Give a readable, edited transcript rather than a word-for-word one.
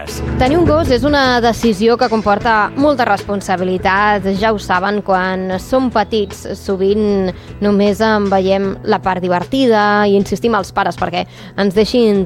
gos. Tenir un gos és una decisió que comporta molta responsabilitat. Ja ho saben, quan som petits sovint només en veiem la part divertida i insistim als pares perquè ens deixin